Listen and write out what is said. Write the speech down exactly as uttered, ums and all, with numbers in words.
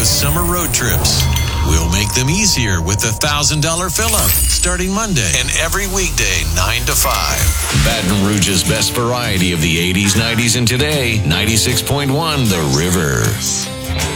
those summer road trips. We'll make them easier with the one thousand dollars fill-up starting Monday and every weekday nine to five. Baton Rouge's best variety of the eighties, nineties, and today, ninety-six point one The River.